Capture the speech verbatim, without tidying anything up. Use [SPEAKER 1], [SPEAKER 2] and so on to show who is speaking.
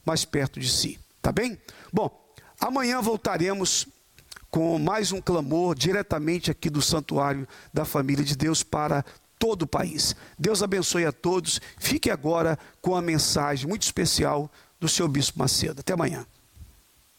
[SPEAKER 1] mais perto de si. Tá bem? Bom, amanhã voltaremos com mais um clamor diretamente aqui do Santuário da Família de Deus para todo o país. Deus abençoe a todos. Fique agora com a mensagem muito especial do seu Bispo Macedo. Até amanhã.